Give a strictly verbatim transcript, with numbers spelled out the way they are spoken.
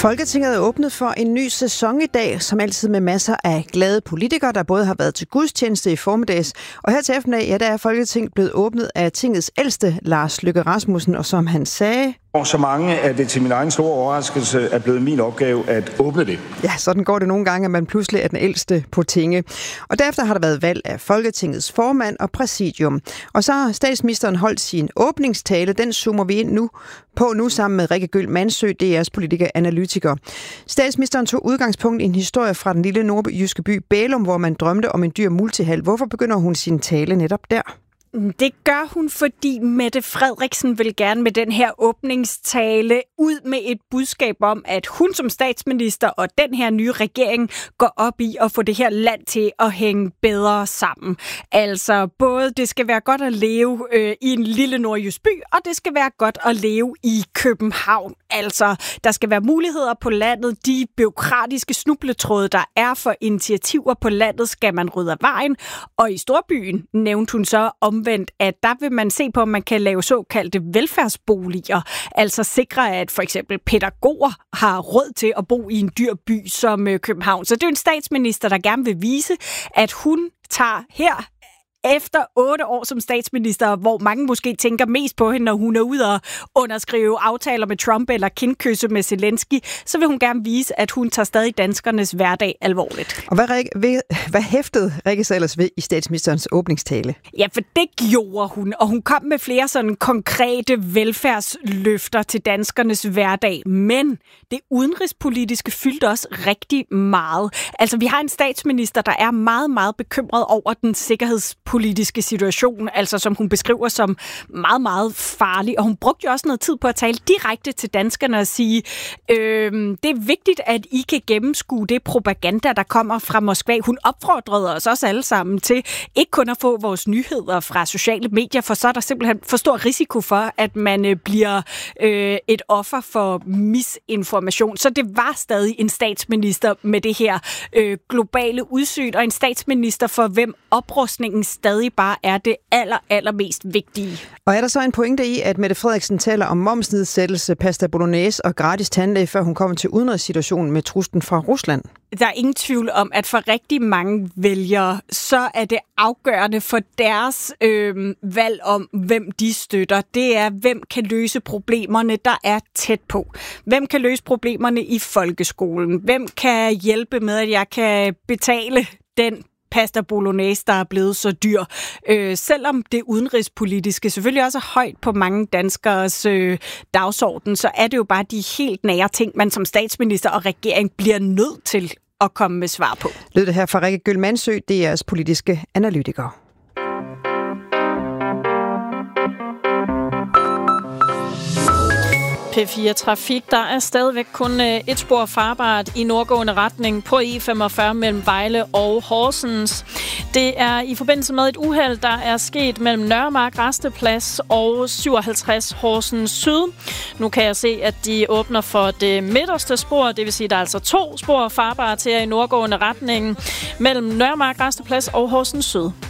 Folketinget er åbnet for en ny sæson i dag, som altid med masser af glade politikere, der både har været til gudstjeneste i formiddags. Og her til eftermiddag, ja, der er Folketinget blevet åbnet af tingets ældste, Lars Løkke Rasmussen, og som han sagde... Og så mange af det til min egen store overraskelse er blevet min opgave at åbne det. Ja, sådan går det nogle gange, at man pludselig er den ældste på tinge. Og derefter har der været valg af Folketingets formand og præsidium. Og så har statsministeren holdt sin åbningstale. Den zoomer vi ind nu på nu sammen med Rikke Gøhl Mandsø, D R's politiker analytiker. Statsministeren tog udgangspunkt i en historie fra den lille nordjyske by Bælum, hvor man drømte om en dyr multihal. Hvorfor begynder hun sin tale netop der? Det gør hun, fordi Mette Frederiksen vil gerne med den her åbningstale ud med et budskab om, at hun som statsminister og den her nye regering går op i at få det her land til at hænge bedre sammen. Altså både det skal være godt at leve øh, i en lille nordjysk by, og det skal være godt at leve i København. Altså der skal være muligheder på landet, de bureaukratiske snubletråde, der er for initiativer på landet, skal man rydde af vejen. Og i storbyen nævnte hun så om at der vil man se på, om man kan lave såkaldte velfærdsboliger, altså sikre, at for eksempel pædagoger har råd til at bo i en dyr by som København. Så det er en statsminister, der gerne vil vise, at hun tager her efter otte år som statsminister, hvor mange måske tænker mest på hende, når hun er ude og underskrive aftaler med Trump eller kindkysse med Zelensky, så vil hun gerne vise, at hun tager stadig danskernes hverdag alvorligt. Og hvad, hvad, hvad hæftede Rikke så ellers ved i statsministerens åbningstale? Ja, for det gjorde hun, og hun kom med flere sådan konkrete velfærdsløfter til danskernes hverdag, men det udenrigspolitiske fyldte også rigtig meget. Altså, vi har en statsminister, der er meget, meget bekymret over den sikkerhedspolitiske politiske situation, altså som hun beskriver som meget, meget farlig. Og hun brugte jo også noget tid på at tale direkte til danskerne og sige, øh, det er vigtigt, at I kan gennemskue det propaganda, der kommer fra Moskva. Hun opfordrede os også alle sammen til ikke kun at få vores nyheder fra sociale medier, for så er der simpelthen for stor risiko for, at man øh, bliver øh, et offer for misinformation. Så det var stadig en statsminister med det her øh, globale udsyn, og en statsminister for hvem oprustningen stadig bare er det aller, allermest vigtige. Og er der så en pointe i, at Mette Frederiksen taler om momsnedsættelse, pasta bolognese og gratis tandlæge, før hun kommer til udenrigssituationen med truslen fra Rusland? Der er ingen tvivl om, at for rigtig mange vælgere, så er det afgørende for deres øh, valg om, hvem de støtter. Det er, hvem kan løse problemerne, der er tæt på. Hvem kan løse problemerne i folkeskolen? Hvem kan hjælpe med, at jeg kan betale den pasta bolognese, der er blevet så dyr. Øh, selvom det udenrigspolitiske selvfølgelig også er højt på mange danskers øh, dagsorden, så er det jo bare de helt nære ting, man som statsminister og regering bliver nødt til at komme med svar på. Lød det her fra Rikke Gøhl Mandsø, D R's politiske analytiker. P fire Trafik. Der er stadigvæk kun et spor farbart i nordgående retning på E femogfyrre mellem Vejle og Horsens. Det er i forbindelse med et uheld, der er sket mellem Nørremark Rasteplads og syvoghalvtreds Horsens Syd. Nu kan jeg se, at de åbner for det midterste spor, det vil sige, at der er altså to spor farbart her i nordgående retning mellem Nørremark Rasteplads og Horsens Syd.